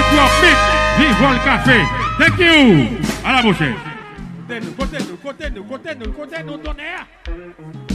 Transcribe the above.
Tropique, Vivol Café. Thank you. À la prochaine. Côté nous, tonnerre.